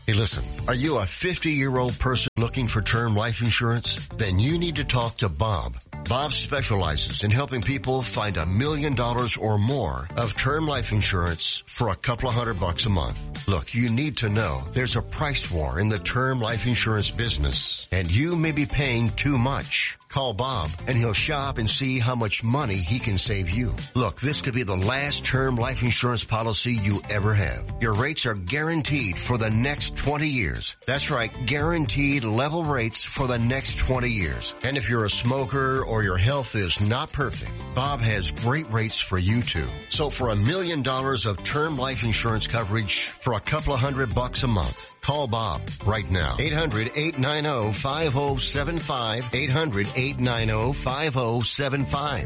Hey, listen, are you a 50-year-old person looking for term life insurance? Then you need to talk to Bob. Bob specializes in helping people find $1 million or more of term life insurance for a couple of $100 a month. Look, you need to know there's a price war in the term life insurance business, and you may be paying too much. Call Bob, and he'll shop and see how much money he can save you. Look, this could be the last term life insurance policy you ever have. Your rates are guaranteed for the next 20 years. That's right, guaranteed level rates for the next 20 years. And if you're a smoker or your health is not perfect, Bob has great rates for you too. So for $1 million of term life insurance coverage for a couple of $100 a month, call Bob right now. 800-890-5075. 800-890-5075.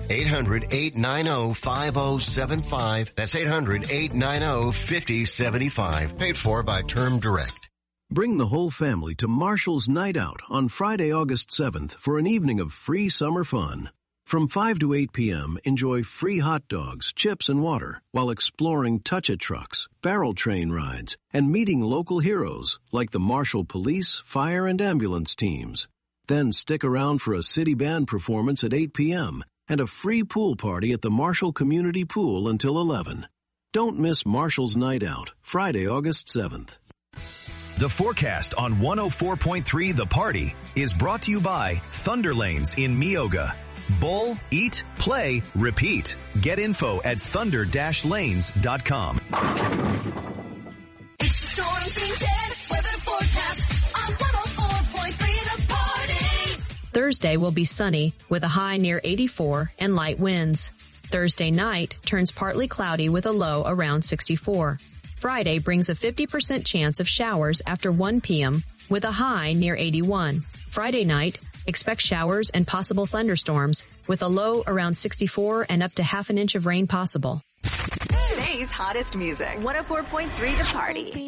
800-890-5075. That's 800-890-5075. Paid for by Term Direct. Bring the whole family to Marshall's Night Out on Friday, August 7th for an evening of free summer fun. From 5 to 8 p.m., enjoy free hot dogs, chips, and water while exploring touch-it trucks, barrel train rides, and meeting local heroes like the Marshall Police, Fire, and Ambulance teams. Then stick around for a city band performance at 8 p.m. and a free pool party at the Marshall Community Pool until 11. Don't miss Marshall's Night Out, Friday, August 7th. The forecast on 104.3 The Party is brought to you by Thunder Lanes in Meoga. Bowl, eat, play, repeat. Get info at thunder-lanes.com. It's the Storm Team 10 weather forecast on 104.3 The Party. Thursday will be sunny with a high near 84 and light winds. Thursday night turns partly cloudy with a low around 64. Friday brings a 50% chance of showers after 1 p.m. with a high near 81. Friday night, expect showers and possible thunderstorms with a low around 64 and up to half an inch of rain possible. Today's hottest music, 104.3 The Party.